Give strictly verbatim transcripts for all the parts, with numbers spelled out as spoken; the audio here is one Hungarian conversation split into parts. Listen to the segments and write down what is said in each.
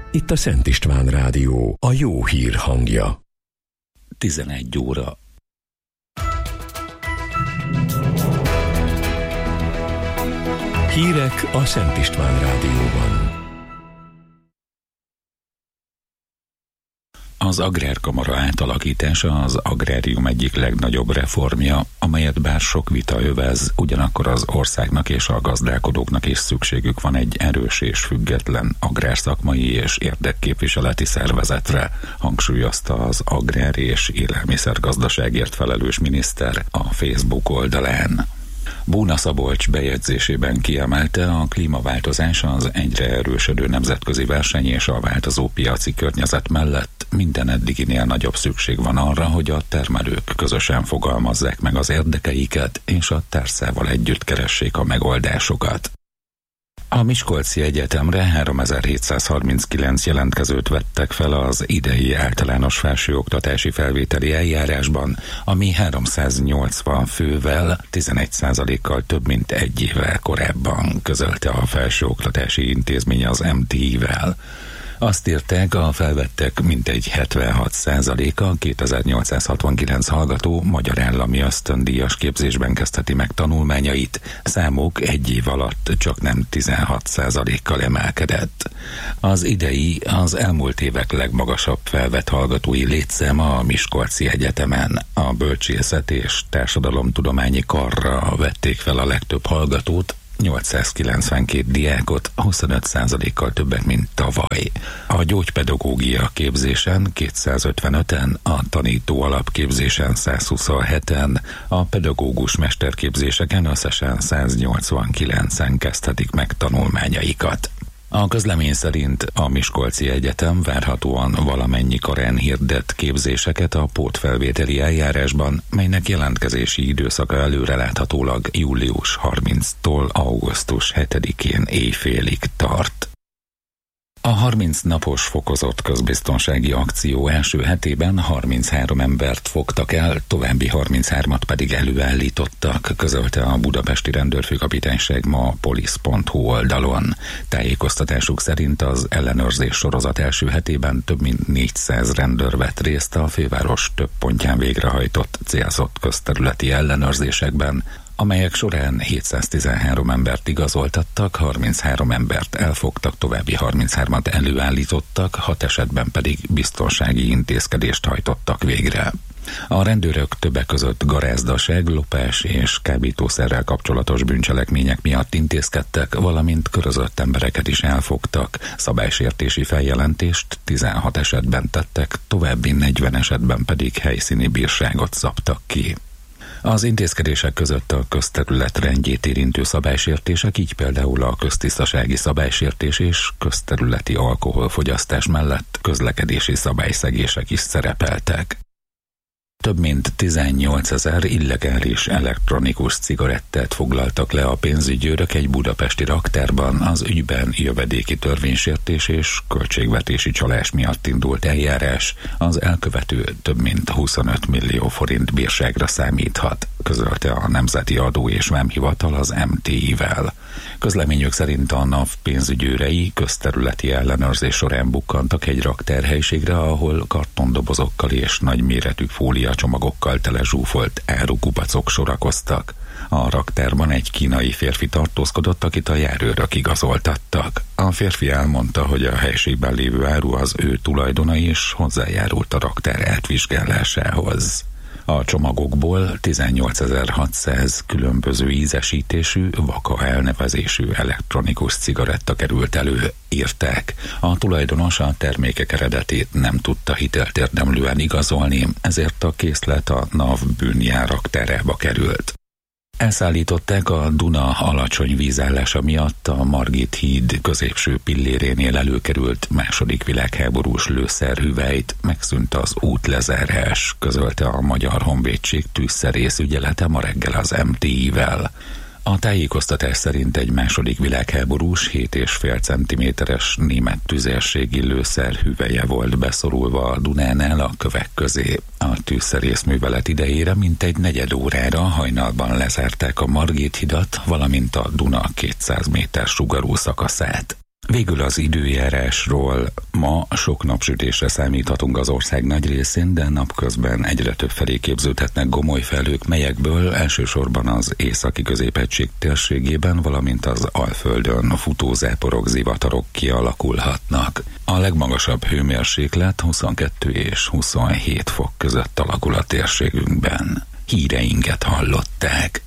Itt a Szent István Rádió, a jó hír hangja. tizenegy óra. Hírek a Szent István Rádióban. Az Agrárkamara átalakítása az agrárium egyik legnagyobb reformja, amelyet bár sok vita övez, ugyanakkor az országnak és a gazdálkodóknak is szükségük van egy erős és független agrárszakmai és érdekképviseleti szervezetre, hangsúlyozta az agrár- és élelmiszergazdaságért felelős miniszter a Facebook oldalán. Bóna Szabolcs bejegyzésében kiemelte, a klímaváltozás az egyre erősödő nemzetközi verseny és a változó piaci környezet mellett minden eddiginél nagyobb szükség van arra, hogy a termelők közösen fogalmazzák meg az érdekeiket, és a tárcával együtt keressék a megoldásokat. A Miskolci Egyetemre háromezer-hétszázharminckilenc jelentkezőt vettek fel az idei általános felsőoktatási felvételi eljárásban, ami háromszáznyolcvan fővel, tizenegy százalékkal több mint egy évvel korábban, közölte a Felsőoktatási Intézmény az em té i-vel. Azt írták, a felvettek mintegy hetvenhat százaléka, kétezer-nyolcszázhatvankilenc hallgató magyar állami ösztöndíjas képzésben kezdheti meg tanulmányait, számuk egy év alatt csak nem tizenhat százalékkal emelkedett. Az idei, az elmúlt évek legmagasabb felvett hallgatói létszáma a Miskolci Egyetemen. A bölcsészet és társadalomtudományi karra vették fel a legtöbb hallgatót, nyolcszázkilencvenkét diákot, huszonöt százalékkal többet, mint tavaly. A gyógypedagógia képzésen kétszázötvenöten, a tanító alapképzésen százhuszonheten, a pedagógus mesterképzéseken összesen száznyolcvankilencen kezdhetik meg tanulmányaikat. A közlemény szerint a Miskolci Egyetem várhatóan valamennyi karán hirdet képzéseket a pótfelvételi eljárásban, melynek jelentkezési időszaka előreláthatólag július harmincadikántól augusztus hetedikén éjfélig tart. A harminc napos fokozott közbiztonsági akció első hetében harminchárom embert fogtak el, további harminchármat pedig előállítottak, közölte a budapesti rendőrfőkapitányság ma a polisz pont hu oldalon. Tájékoztatásuk szerint az ellenőrzés sorozat első hetében több mint négyszáz rendőr vett részt a főváros több pontján végrehajtott célzott közterületi ellenőrzésekben, amelyek során hétszáztizenhárom embert igazoltattak, harminchárom embert elfogtak, további harminchármat előállítottak, hat esetben pedig biztonsági intézkedést hajtottak végre. A rendőrök többek között garázdaság, lopás és kábítószerrel kapcsolatos bűncselekmények miatt intézkedtek, valamint körözött embereket is elfogtak, szabálysértési feljelentést tizenhat esetben tettek, további negyven esetben pedig helyszíni bírságot szabtak ki. Az intézkedések között a közterület rendjét érintő szabálysértések, így például a köztisztasági szabálysértés és közterületi alkoholfogyasztás mellett közlekedési szabályszegések is szerepeltek. Több mint tizennyolcezer illegális elektronikus cigarettát foglaltak le a pénzügyőrök egy budapesti raktárban, az ügyben jövedéki törvénysértés és költségvetési csalás miatt indult eljárás, az elkövető több mint huszonöt millió forint bírságra számíthat, közölte a Nemzeti Adó és Vámhivatal az em té i-vel. Közleményük szerint a NAV pénzügyőrei közterületi ellenőrzés során bukkantak egy raktárhelyiségre, ahol kartondobozokkal és nagyméretű fólia csomagokkal tele zsúfolt árukupacok sorakoztak. A raktárban egy kínai férfi tartózkodott, akit a járőrök igazoltattak. A férfi elmondta, hogy a helységben lévő áru az ő tulajdona és hozzájárult a raktár átvizsgálásához. A csomagokból tizennyolcezer-hatszáz különböző ízesítésű, vaka elnevezésű elektronikus cigaretta került elő, írták. A tulajdonos a termékek eredetét nem tudta hitelt érdemlően igazolni, ezért a készlet a NAV bűnjáraktárába került. Elszállították a Duna alacsony vízállása miatt a Margit híd középső pillérénél előkerült második világháborús lőszerhüvelyt, megszűnt az útlezárás, közölte a Magyar Honvédség tűzszerész ügyelete ma reggel az em té i-vel. A tájékoztatás szerint egy második világháborús hét egész öt centiméteres német tüzérségi lőszer hüvelye volt beszorulva a Dunánál a kövek közé. A tűzszerész művelet idejére mintegy negyed órára hajnalban lezárták a Margit hidat, valamint a Duna kétszáz méter sugarú szakaszát. Végül az időjárásról. Ma sok napsütésre számíthatunk az ország nagy részén, de napközben egyre több felé képződhetnek gomoly felhők, melyekből elsősorban az északi középhegység térségében, valamint az Alföldön futózáporok, zivatarok kialakulhatnak. A legmagasabb hőmérséklet huszonkettő és huszonhét fok között alakul a térségünkben. Híreinket hallották.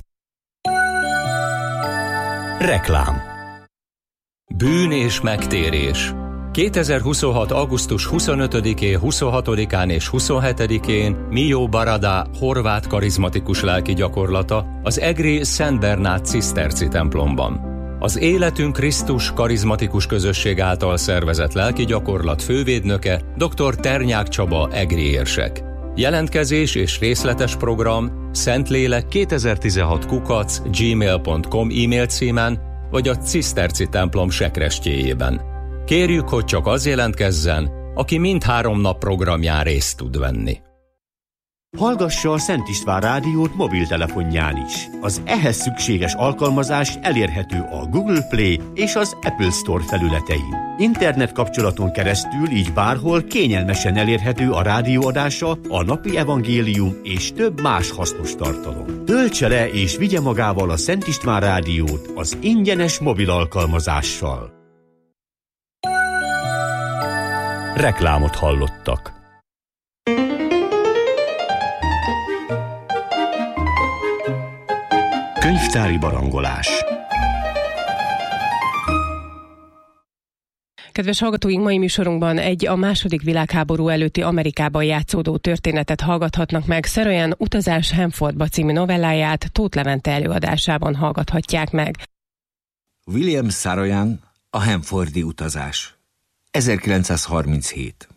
Reklám. Bűn és megtérés. kétezer-huszonhat. augusztus huszonötödikén, huszonhatodikán és huszonhetedikén Mio Barada horvát karizmatikus lelki gyakorlata az egri Szent Bernát ciszterci templomban. Az Életünk Krisztus karizmatikus közösség által szervezett lelki gyakorlat fővédnöke dr. Ternyák Csaba egri érsek. Jelentkezés és részletes program Szentlélek kétezer-tizenhat kukac gmail pont com e-mail címen vagy a ciszterci templom sekrestjéjében. Kérjük, hogy csak az jelentkezzen, aki mindhárom nap programján részt tud venni. Hallgassa a Szent István rádiót mobiltelefonján is. Az ehhez szükséges alkalmazás elérhető a Google Play és az Apple Store felületein. Internet kapcsolaton keresztül így bárhol kényelmesen elérhető a rádióadása, a napi evangélium és több más hasznos tartalom. Töltse le és vigye magával a Szent István rádiót az ingyenes mobil alkalmazással. Reklámot hallottak. Könyvtári barangolás. Kedves hallgatóink, mai műsorunkban egy a második világháború előtti Amerikában játszódó történetet hallgathatnak meg. Saroyan Utazás Hanfordba című novelláját Tóth Levente előadásában hallgathatják meg. William Saroyan, a Hanfordi utazás. ezerkilencszázharminchét.